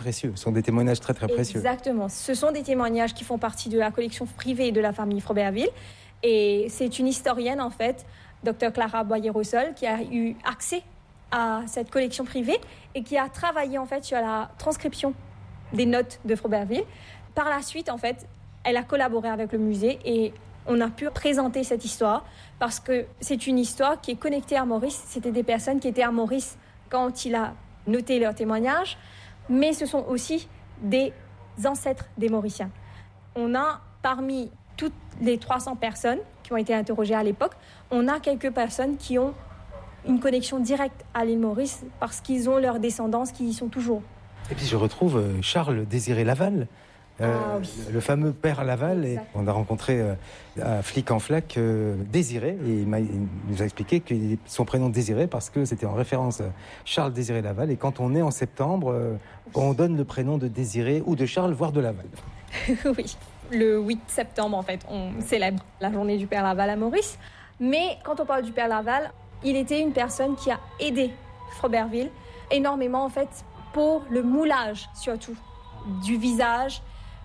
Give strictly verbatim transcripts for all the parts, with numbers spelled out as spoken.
précieux. Ce sont des témoignages très très précieux. Exactement. Ce sont des témoignages qui font partie de la collection privée de la famille Froberville. Et c'est une historienne, en fait, Dr Clara Boyer-Rossol, qui a eu accès à cette collection privée et qui a travaillé, en fait, sur la transcription des notes de Froberville. Par la suite, en fait, elle a collaboré avec le musée et on a pu présenter cette histoire parce que c'est une histoire qui est connectée à Maurice. C'était des personnes qui étaient à Maurice quand il a noté leurs témoignages, mais ce sont aussi des ancêtres des Mauriciens. On a, parmi toutes les trois cents personnes qui ont été interrogées à l'époque, on a quelques personnes qui ont une connexion directe à l'île Maurice parce qu'ils ont leurs descendants qui y sont toujours. Et puis je retrouve Charles Désiré Laval. Euh, ah, oui. Le fameux père Laval, et on a rencontré euh, à Flic en Flac euh, Désiré, et il, m'a, il nous a expliqué que son prénom Désiré parce que c'était en référence à Charles Désiré Laval, et quand on est en septembre, euh, on donne le prénom de Désiré ou de Charles, voire de Laval. Oui, le huit septembre en fait, on célèbre la journée du père Laval à Maurice, mais quand on parle du père Laval, il était une personne qui a aidé Froberville énormément en fait pour le moulage surtout du visage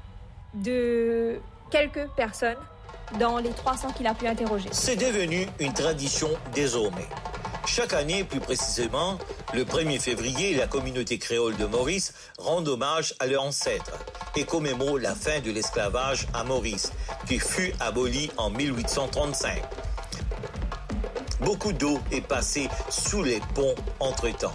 de quelques personnes dans les trois cents qu'il a pu interroger. C'est devenu une tradition désormais. Chaque année, plus précisément, le premier février, la communauté créole de Maurice rend hommage à leurs ancêtres et commémore la fin de l'esclavage à Maurice, qui fut aboli en mille huit cent trente-cinq. Beaucoup d'eau est passée sous les ponts entre-temps.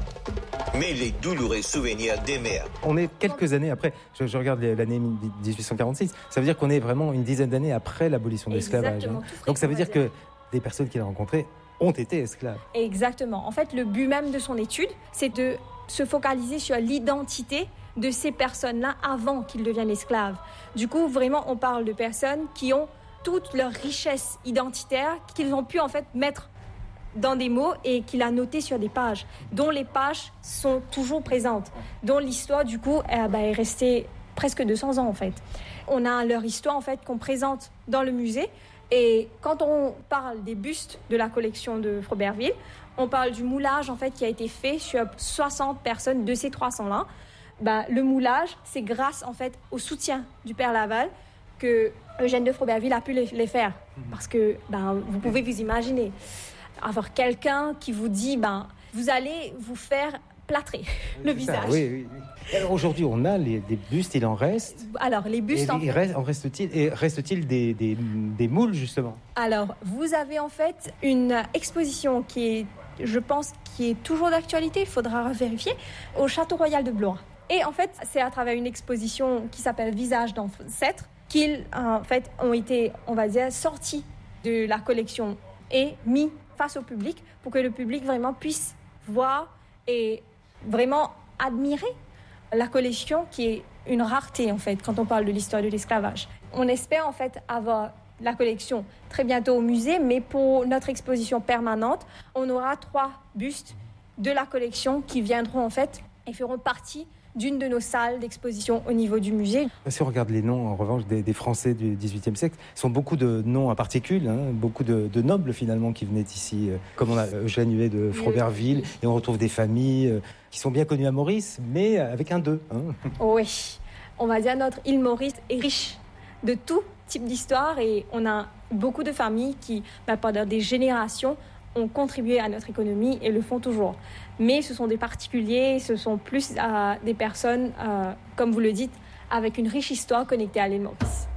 Mais les douloureux souvenirs demeurent. On est quelques années après, je, je regarde l'année dix-huit cent quarante-six, ça veut dire qu'on est vraiment une dizaine d'années après l'abolition de l'esclavage. Hein. Donc ça veut dire que des personnes qu'il a rencontrées ont été esclaves. Exactement. En fait, le but même de son étude, c'est de se focaliser sur l'identité de ces personnes-là avant qu'ils deviennent esclaves. Du coup, vraiment, on parle de personnes qui ont toute leur richesse identitaire qu'ils ont pu en fait mettre dans des mots et qu'il a noté sur des pages, dont les pages sont toujours présentes, dont l'histoire du coup eh ben, est restée presque deux cents ans en fait. On a leur histoire en fait qu'on présente dans le musée, et quand on parle des bustes de la collection de Froberville, on parle du moulage en fait qui a été fait sur soixante personnes de ces trois cents là. Ben, le moulage, c'est grâce en fait au soutien du père Laval que Eugène de Froberville a pu les, les faire, parce que ben, vous pouvez vous imaginer avoir quelqu'un qui vous dit ben, vous allez vous faire plâtrer le C'est visage. Ça, oui, oui, oui. Alors aujourd'hui, on a les, des bustes, il en reste. Alors, les bustes... Et, en, il fait... reste, en reste-t-il, et reste-t-il des, des, des moules, justement? Alors, vous avez en fait une exposition qui est, je pense, qui est toujours d'actualité, il faudra vérifier, au Château Royal de Blois. Et en fait, c'est à travers une exposition qui s'appelle Visage d'ancêtres qu'ils, en fait, ont été, on va dire, sortis de la collection et mis face au public pour que le public vraiment puisse voir et vraiment admirer la collection qui est une rareté en fait quand on parle de l'histoire de l'esclavage. On espère en fait avoir la collection très bientôt au musée, mais pour notre exposition permanente, on aura trois bustes de la collection qui viendront en fait et feront partie d'une de nos salles d'exposition au niveau du musée. Si on regarde les noms, en revanche, des, des Français du dix-huitième siècle, ce sont beaucoup de noms à particules, hein, beaucoup de, de nobles, finalement, qui venaient ici. Comme on a Eugène Huet de Froberville, et on retrouve des familles euh, qui sont bien connues à Maurice, mais avec un deux. Hein. Oui, on va dire notre île Maurice est riche de tout type d'histoire, et on a beaucoup de familles qui, bah, pendant des générations, ont contribué à notre économie et le font toujours. Mais ce sont des particuliers, ce sont plus euh, des personnes, euh, comme vous le dites, avec une riche histoire connectée à l'île Maurice.